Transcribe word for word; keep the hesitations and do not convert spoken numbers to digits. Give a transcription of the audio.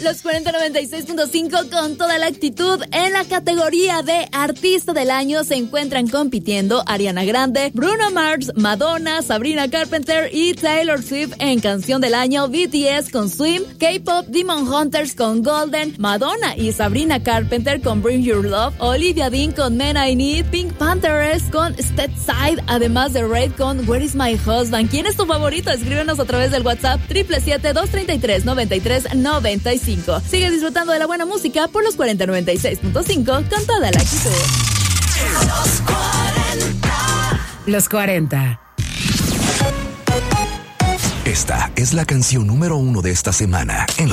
Los cuarenta noventa y seis punto cinco con toda la actitud. En la categoría de Artista del Año se encuentran compitiendo Ariana Grande, Bruno Mars, Madonna, Sabrina Carpenter y Taylor Swift. En Canción del Año, B T S con Swim, K-Pop, Demon Hunters con Golden, Madonna y Sabrina Carpenter con Bring Your Love, Olivia Dean con Men I Need, Pink Panthers con Step Side, además de Raid con Where Is My Husband. ¿Quién es tu favorito? Escríbenos a través del WhatsApp triple siete, dos tres tres, nueve tres nueve cinco. Sigue disfrutando de la buena música por los cuarenta noventa y seis punto cinco con toda la actitud. Los cuarenta. Los cuarenta. Esta es la canción número uno de esta semana en los